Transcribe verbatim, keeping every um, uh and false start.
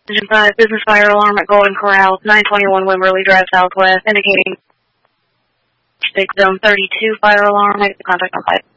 Engine five, business fire alarm at Golden Corral, nine twenty-one Wimberley Drive Southwest, indicating six zone thirty-two fire alarm. Make the contact on five.